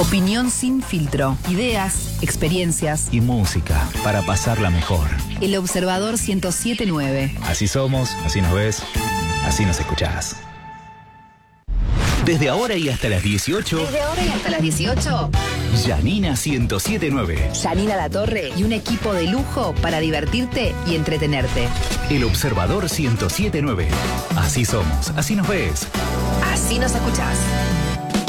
Opinión sin filtro. Ideas, experiencias y música para pasarla mejor. El Observador 107.9. Así somos, así nos ves, así nos escuchás. Desde ahora y hasta las 18. Desde ahora y hasta las 18. Janina 107.9. Janina Latorre y un equipo de lujo para divertirte y entretenerte. El Observador 107.9. Así somos, así nos ves. Así nos escuchás.